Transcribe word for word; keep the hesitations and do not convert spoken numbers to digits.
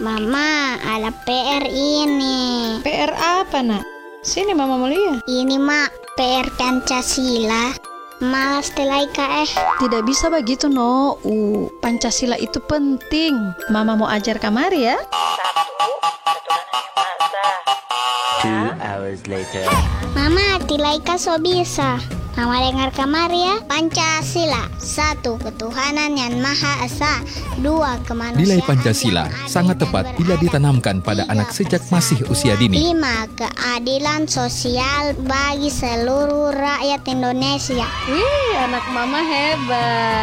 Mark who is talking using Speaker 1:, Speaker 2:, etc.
Speaker 1: Mama, ada P R ini.
Speaker 2: P R apa, Nak? Sini Mama mau lihat.
Speaker 1: Ini, Mak, P R Pancasila. Malas Telaika eh.
Speaker 2: Tidak bisa begitu, no. Uh, Pancasila itu penting. Mama mau ajar kamari ya.
Speaker 3: Two hours later.
Speaker 1: Mama, Tilaika so bisa. Mama dengar kamari ya. Pancasila, satu ketuhanan yang maha esa, dua kemanusiaan.
Speaker 4: Nilai Pancasila sangat tepat bila ditanamkan pada anak sejak masih usia dini.
Speaker 1: Lima, keadilan sosial bagi seluruh rakyat Indonesia.
Speaker 2: Wih, anak Mama hebat.